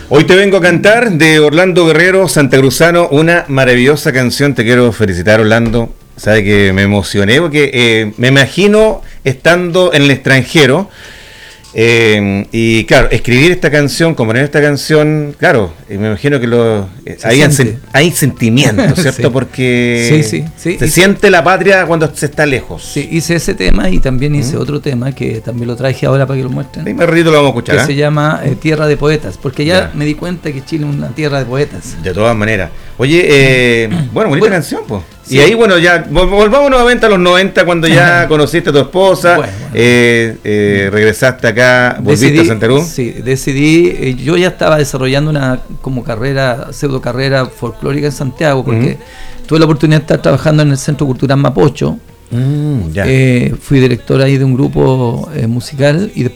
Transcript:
Hoy te vengo a cantar de Orlando Guerrero, santacruzano, una maravillosa canción. Te quiero felicitar, Orlando. Sabe que me emocioné porque me imagino estando en el extranjero. Y claro, escribir esta canción, componer esta canción, claro, me imagino que hay sentimientos, ¿cierto? Sí. Porque Sí. se siente la patria cuando se está lejos. Sí, hice ese tema y también hice otro tema que también lo traje ahora para que lo muestren. Sí, más ratito lo vamos a escuchar. Que se llama Tierra de Poetas, porque ya me di cuenta que Chile es una tierra de poetas. De todas maneras. Oye, bonita canción, pues. Sí. Y ahí, bueno, ya volvamos nuevamente a los 90, cuando ya conociste a tu esposa, regresaste acá, volviste a Santa Cruz. Sí, decidí, yo ya estaba desarrollando una como pseudo carrera folclórica en Santiago, porque tuve la oportunidad de estar trabajando en el Centro Cultural Mapocho. Fui director ahí de un grupo musical y después